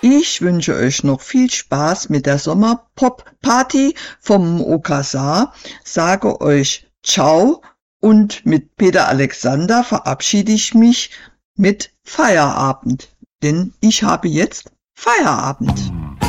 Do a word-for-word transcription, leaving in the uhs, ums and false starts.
Ich wünsche euch noch viel Spaß mit der Sommerpop-Party vom Okazar, sage euch Ciao und mit Peter Alexander verabschiede ich mich mit Feierabend, denn ich habe jetzt Feierabend.